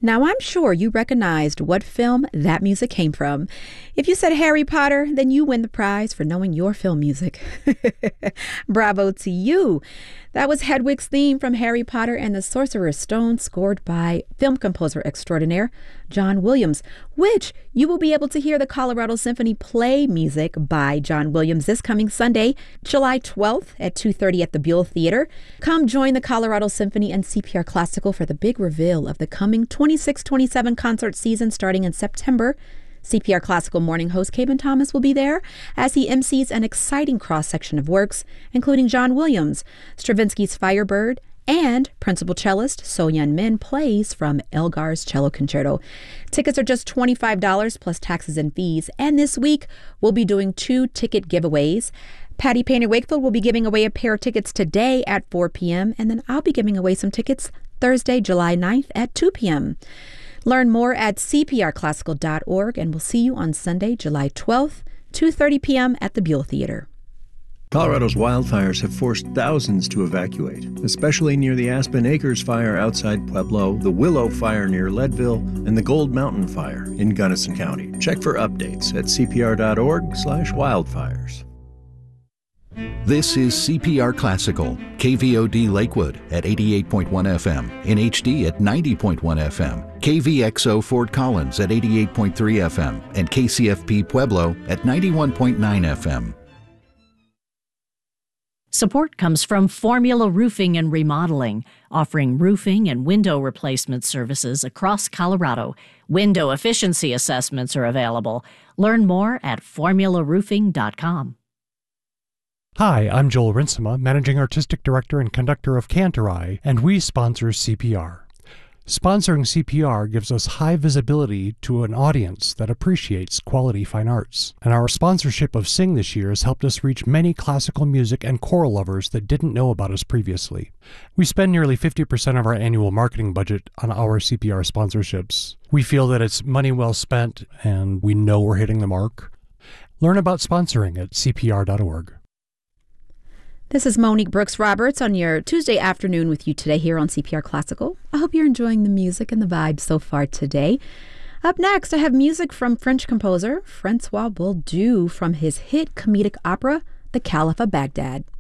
Now, I'm sure you recognized what film that music came from. If you said Harry Potter, then you win the prize for knowing your film music. Bravo to you. That was Hedwig's theme from Harry Potter and the Sorcerer's Stone, scored by film composer extraordinaire John Williams, which you will be able to hear the Colorado Symphony play music by John Williams this coming Sunday, July 12th at 2:30 at the Buell Theater. Come join the Colorado Symphony and CPR Classical for the big reveal of the coming 26-27 concert season starting in September. CPR Classical morning host Caben Thomas will be there as he emcees an exciting cross-section of works, including John Williams, Stravinsky's Firebird, and principal cellist So-Yeon Min plays from Elgar's Cello Concerto. Tickets are just $25 plus taxes and fees, and this week we'll be doing 2 ticket giveaways. Patty Painter Wakefield will be giving away a pair of tickets today at 4 p.m., and then I'll be giving away some tickets Thursday, July 9th at 2 p.m. Learn more at cprclassical.org, and we'll see you on Sunday, July 12th, 2:30 p.m. at the Buell Theater. Colorado's wildfires have forced thousands to evacuate, especially near the Aspen Acres fire outside Pueblo, the Willow fire near Leadville, and the Gold Mountain fire in Gunnison County. Check for updates at cpr.org/wildfires. This is CPR Classical, KVOD Lakewood at 88.1 FM, in HD at 90.1 FM, KVXO Fort Collins at 88.3 FM, and KCFP Pueblo at 91.9 FM. Support comes from Formula Roofing and Remodeling, offering roofing and window replacement services across Colorado. Window efficiency assessments are available. Learn more at formularoofing.com. Hi, I'm Joel Rinsema, Managing Artistic Director and Conductor of Cantorai, and we sponsor CPR. Sponsoring CPR gives us high visibility to an audience that appreciates quality fine arts. And our sponsorship of Sing this year has helped us reach many classical music and choral lovers that didn't know about us previously. We spend nearly 50% of our annual marketing budget on our CPR sponsorships. We feel that it's money well spent, and we know we're hitting the mark. Learn about sponsoring at cpr.org. This is Monique Brooks Roberts on your Tuesday afternoon with you today here on CPR Classical. I hope you're enjoying the music and the vibe so far today. Up next, I have music from French composer Francois Bolduc from his hit comedic opera, The Caliph of Baghdad.